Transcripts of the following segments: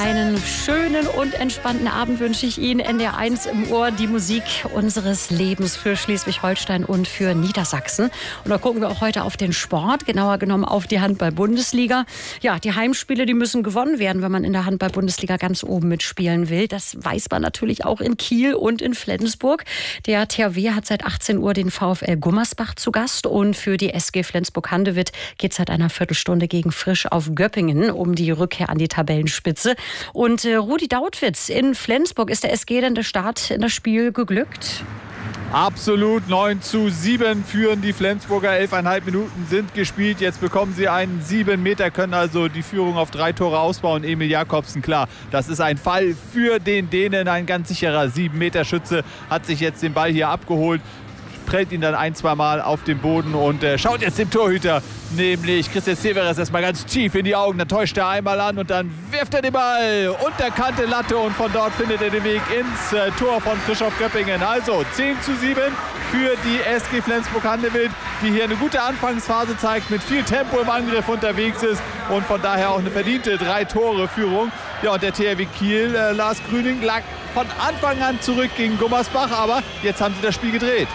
Einen schönen und entspannten Abend wünsche ich Ihnen. NDR1 im Ohr, die Musik unseres Lebens für Schleswig-Holstein und für Niedersachsen. Und da gucken wir auch heute auf den Sport, genauer genommen auf die Handball-Bundesliga. Ja, die Heimspiele, die müssen gewonnen werden, wenn man in der Handball-Bundesliga ganz oben mitspielen will. Das weiß man natürlich auch in Kiel und in Flensburg. Der THW hat seit 18 Uhr den VfL Gummersbach zu Gast. Und für die SG Flensburg-Handewitt geht es seit einer Viertelstunde gegen Frisch auf Göppingen um die Rückkehr an die Tabellenspitze. Und Rudi Dautwitz in Flensburg, ist der SG denn der Start in das Spiel geglückt? Absolut, 9:7 führen die Flensburger, 11,5 Minuten sind gespielt. Jetzt bekommen sie einen 7 Meter, können also die Führung auf 3 Tore ausbauen. Emil Jakobsen, klar, das ist ein Fall für den Dänen. Ein ganz sicherer 7-Meter-Schütze hat sich jetzt den Ball hier abgeholt, prellt ihn dann ein-, zweimal auf den Boden und schaut jetzt dem Torhüter, nämlich Christian Severes, erstmal ganz tief in die Augen. Dann täuscht er einmal an und dann wirft er den Ball unterkante Latte und von dort findet er den Weg ins Tor von Frisch auf Göppingen. Also 10:7 für die SG Flensburg-Handewitt, die hier eine gute Anfangsphase zeigt, mit viel Tempo im Angriff unterwegs ist und von daher auch eine verdiente 3-Tore-Führung. Ja, und der THW Kiel, Lars Grüning, lag von Anfang an zurück gegen Gummersbach, aber jetzt haben sie das Spiel gedreht.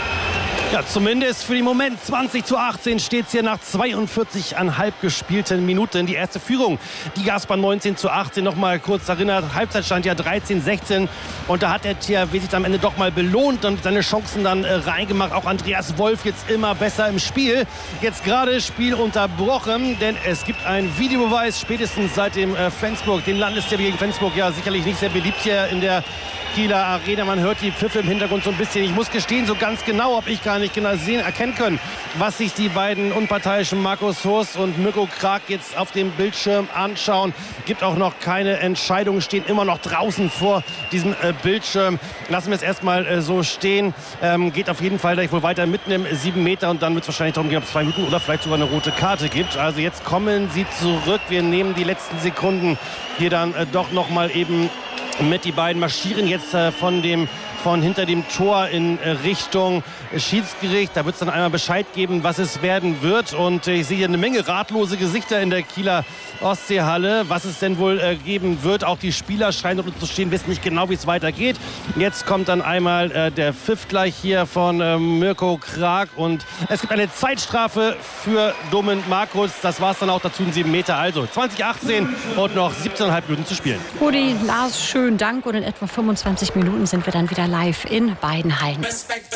Ja, zumindest für den Moment. 20:18 steht es hier nach 42,5 gespielten Minuten. Die erste Führung, die gab es bei 19:18. Nochmal kurz erinnert, Halbzeitstand ja 13:16. Und da hat der THW sich am Ende doch mal belohnt und seine Chancen dann reingemacht. Auch Andreas Wolf jetzt immer besser im Spiel. Jetzt gerade Spiel unterbrochen, denn es gibt einen Videobeweis, spätestens seit dem Flensburg, dem Landesderby gegen Flensburg, ja sicherlich nicht sehr beliebt hier in der Kieler Arena. Man hört die Pfiffe im Hintergrund so ein bisschen. Ich muss gestehen, so ganz genau habe ich gar nicht erkennen können, was sich die beiden unparteiischen Markus Hurst und Mirko Krag jetzt auf dem Bildschirm anschauen. Gibt auch noch keine Entscheidung, stehen immer noch draußen vor diesem Bildschirm. Lassen wir es erstmal so stehen. Geht auf jeden Fall gleich wohl weiter mitten im 7 Meter und dann wird es wahrscheinlich darum gehen, ob es 2 Minuten oder vielleicht sogar eine rote Karte gibt. Also jetzt kommen sie zurück. Wir nehmen die letzten Sekunden hier dann doch noch mal eben mit. Die beiden marschieren jetzt von hinter dem Tor in Richtung Schiedsgericht. Da wird es dann einmal Bescheid geben, was es werden wird. Und ich sehe hier eine Menge ratlose Gesichter in der Kieler Ostseehalle, was es denn wohl geben wird. Auch die Spieler scheinen dort zu stehen, wissen nicht genau, wie es weitergeht. Jetzt kommt dann einmal der Pfiff gleich hier von Mirko Krag. Und es gibt eine Zeitstrafe für Domen Markus. Das war es dann auch dazu in 7 Meter. Also 20:18 und noch 17,5 Minuten zu spielen. Rudi, Lars, schönen Dank. Und in etwa 25 Minuten sind wir dann wieder live in beiden Hallen.